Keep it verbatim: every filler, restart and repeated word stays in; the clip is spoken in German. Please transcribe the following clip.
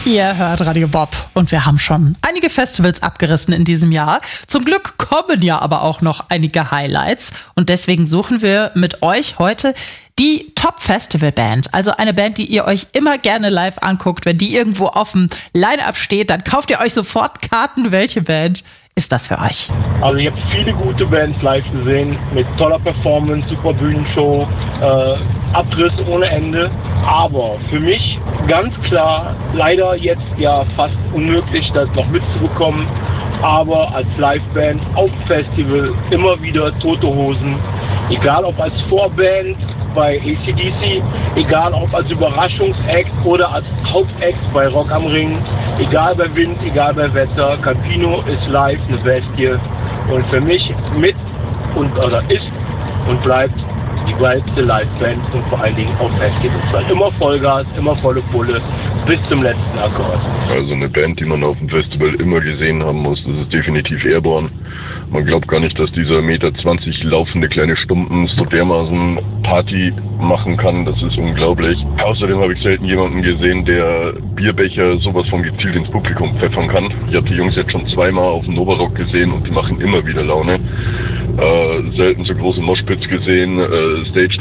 Ihr hört Radio Bob und wir haben schon einige Festivals abgerissen in diesem Jahr. Zum Glück kommen ja aber auch noch einige Highlights und deswegen suchen wir mit euch heute die Top-Festival-Band. Also eine Band, die ihr euch immer gerne live anguckt. Wenn die irgendwo auf dem Line-Up steht, dann kauft ihr euch sofort Karten. Welche Band ist das für euch? Also ich habe viele gute Bands live gesehen, mit toller Performance, super Bühnenshow, äh, Abriss ohne Ende. Aber für mich ganz klar, leider jetzt ja fast unmöglich, das noch mitzubekommen. Aber als Liveband auf Festival immer wieder Tote Hosen. Egal ob als Vorband bei A C D C, egal ob als Überraschungsact oder als Hauptact bei Rock am Ring, egal bei Wind, egal bei Wetter, Campino ist live eine Bestie und für mich mit und oder ist und bleibt die geilste Liveband und vor allen Dingen auf Festivals. Weil immer Vollgas, immer volle Pulle bis zum letzten Akkord. Also eine Band, die man auf dem Festival immer gesehen haben muss, das ist definitiv Airborne. Man glaubt gar nicht, dass dieser Meter zwanzig laufende kleine Stumpen so dermaßen Party machen kann. Das ist unglaublich. Außerdem habe ich selten jemanden gesehen, der Bierbecher sowas von gezielt ins Publikum pfeffern kann. Ich habe die Jungs jetzt schon zweimal auf dem Novarock gesehen und die machen immer wieder Laune. Äh, selten so große Moshpits gesehen. Äh, Stage